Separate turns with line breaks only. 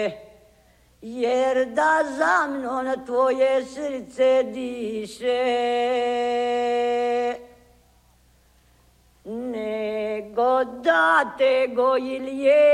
jer da za mnom tvoje srce diše, nego da te gojil je